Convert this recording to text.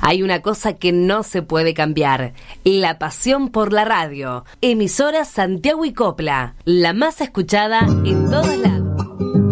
Hay una cosa que no se puede cambiar: la pasión por la radio. Emisora Santiago y Copla, la más escuchada en todas las...